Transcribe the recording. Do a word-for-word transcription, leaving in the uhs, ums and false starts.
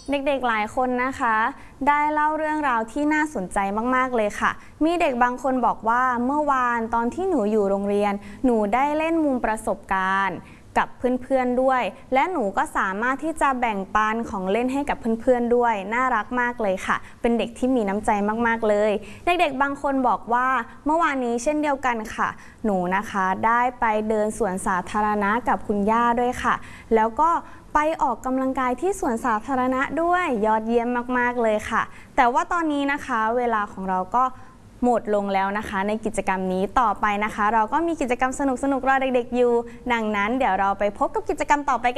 เด็กๆหลายคนนะคะได้เล่าเรื่องราวที่น่าสนใจมากๆเลยค่ะมีเด็กบางคนบอกว่าเมื่อวานตอนที่หนูอยู่โรงเรียนหนูได้เล่นมุมประสบการณ์กับเพื่อนๆด้วยและหนูก็สามารถที่จะแบ่งปันของเล่นให้กับเพื่อนๆด้วยน่ารักมากเลยค่ะเป็นเด็กที่มีน้ำใจมากๆเลยเด็กๆบางคนบอกว่าเมื่อวานนี้เช่นเดียวกันค่ะหนูนะคะได้ไปเดินสวนสาธารณะกับคุณย่าด้วยค่ะแล้วก็ไปออกกำลังกายที่สวนสาธารณะด้วยยอดเยี่ยมมากๆเลยค่ะแต่ว่าตอนนี้นะคะเวลาของเราก็หมดลงแล้วนะคะในกิจกรรมนี้ต่อไปนะคะเราก็มีกิจกรรมสนุกๆรอเด็กๆอยู่ดังนั้นเดี๋ยวเราไปพบกับกิจกรรมต่อไป